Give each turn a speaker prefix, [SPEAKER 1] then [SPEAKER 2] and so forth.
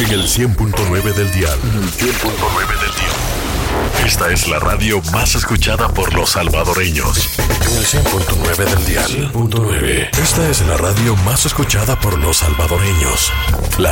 [SPEAKER 1] En el 100.9 del dial. En el 100.9 del dial. Esta es la radio más escuchada por los salvadoreños. En el 100.9 del dial. 100.9. Esta es la radio más escuchada por los salvadoreños. La